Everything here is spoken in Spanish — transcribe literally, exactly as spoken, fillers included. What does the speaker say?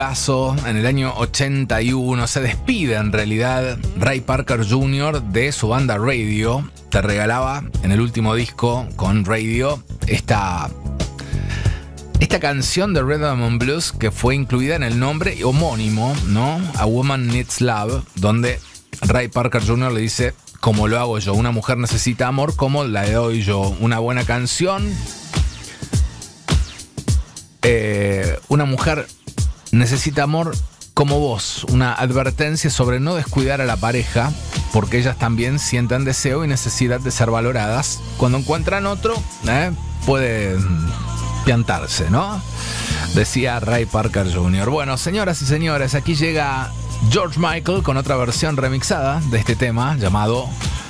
En el año ochenta y uno se despide en realidad Ray Parker junior de su banda Radio. Te regalaba en el último disco con Radio esta, esta canción de Rhythm and Blues que fue incluida en el nombre homónimo, ¿no? A Woman Needs Love, donde Ray Parker junior le dice: como lo hago yo, una mujer necesita amor como la doy yo. Una buena canción. Eh, una mujer necesita amor como vos. Una advertencia sobre no descuidar a la pareja, porque ellas también sienten deseo y necesidad de ser valoradas. Cuando encuentran otro, eh, puede piantarse, ¿no? Decía Ray Parker junior Bueno, señoras y señores, aquí llega George Michael con otra versión remixada de este tema llamado